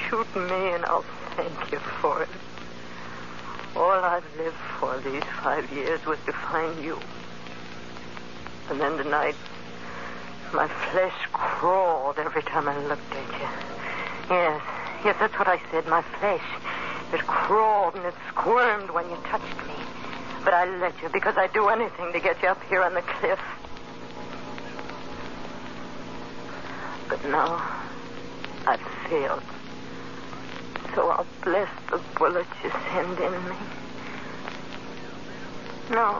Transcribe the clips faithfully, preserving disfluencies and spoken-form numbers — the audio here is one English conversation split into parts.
shoot me and I'll thank you for it. All I've lived for these five years was to find you. And then tonight, my flesh crawled every time I looked at you. Yes, yes, that's what I said, my flesh. It crawled and it squirmed when you touched me. But I let you because I'd do anything to get you up here on the cliff. But now, I've failed. So I'll bless the bullet you send in me. No.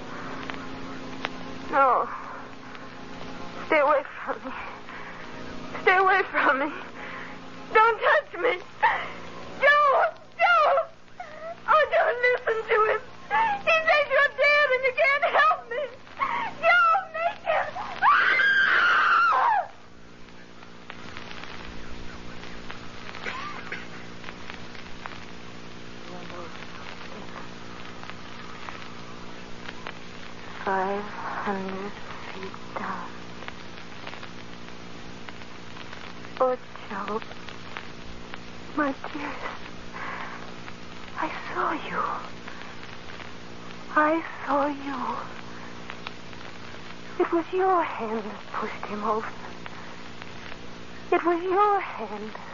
No. Stay away from me. Stay away from me. Don't touch me. Joe! Joe! Oh, don't listen to him. He says you're dead and you can't help me. Joe, make him... Five hundred feet down. Oh, Joe. My dearest. I saw you. I saw you. It was your hand that pushed him over. It was your hand